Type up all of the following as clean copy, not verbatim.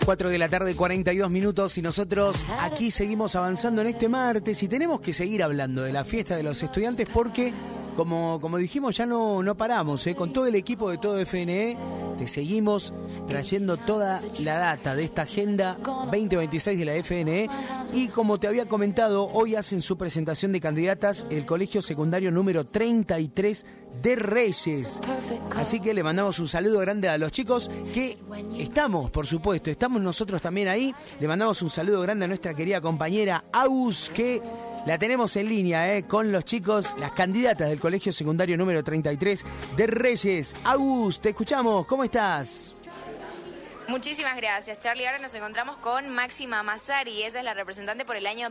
4 de la tarde, 42 minutos, y nosotros aquí seguimos avanzando en este martes y tenemos que seguir hablando de la fiesta de los estudiantes porque, como dijimos, ya no paramos, con todo el equipo de Todo FNE te seguimos trayendo toda la data de esta agenda 2026 de la FNE y como te había comentado, hoy hacen su presentación de candidatas el Colegio Secundario número 33 de Reyes. Así que le mandamos un saludo grande a los chicos que estamos, por supuesto, estamos nosotros también ahí. Le mandamos un saludo grande a nuestra querida compañera Agus, que la tenemos en línea con los chicos, las candidatas del Colegio Secundario número 33 de Reyes. Agus, te escuchamos, ¿cómo estás? Muchísimas gracias, Charlie. Ahora nos encontramos con Máxima Massari. Ella es la representante por el año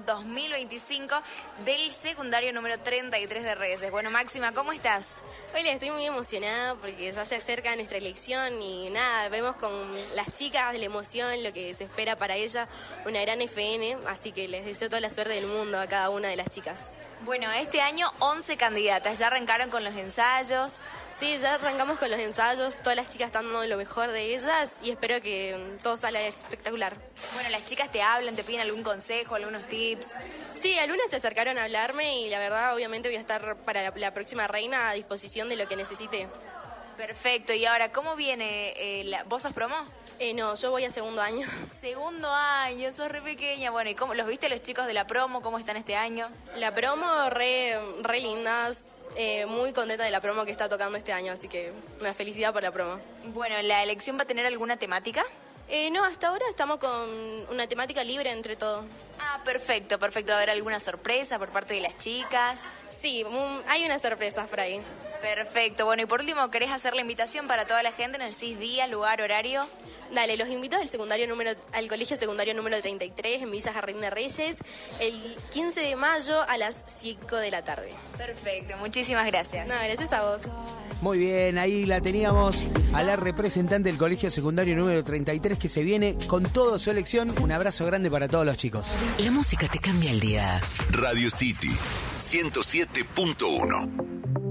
2025 del secundario número 33 de Reyes. Bueno, Máxima, ¿cómo estás? Hola, estoy muy emocionada porque ya se acerca nuestra elección y nada, vemos con las chicas la emoción, lo que se espera para ella, una gran FN, así que les deseo toda la suerte del mundo a cada una de las chicas. Bueno, este año 11 candidatas, ¿ya arrancaron con los ensayos? Sí, ya arrancamos con los ensayos, todas las chicas están dando lo mejor de ellas y espero que todo salga espectacular. Bueno, las chicas te hablan, te piden algún consejo, algunos tips. Sí, algunas se acercaron a hablarme y la verdad obviamente voy a estar para la próxima reina a disposición de lo que necesite. Perfecto, y ahora, ¿cómo viene? ¿Vos sos promo? No, yo voy a segundo año. Segundo año, sos re pequeña. Bueno, ¿y cómo los viste los chicos de la promo? ¿Cómo están este año? La promo re lindas, muy contenta de la promo que está tocando este año, así que una felicidad por la promo. Bueno, ¿la elección va a tener alguna temática? No, hasta ahora estamos con una temática libre entre todo. Ah, perfecto. ¿Va a haber alguna sorpresa por parte de las chicas? Sí, hay una sorpresa por ahí. Perfecto. Bueno, y por último, ¿querés hacer la invitación para toda la gente? ¿Nos decís día, lugar, horario? Dale, los invito al Colegio Secundario número 33 en Villa Jardín de Reyes el 15 de mayo a las 5 de la tarde. Perfecto, muchísimas gracias. No, gracias a vos. Muy bien, ahí la teníamos a la representante del Colegio Secundario número 33 que se viene con toda su elección. Un abrazo grande para todos los chicos. La música te cambia el día. Radio City 107.1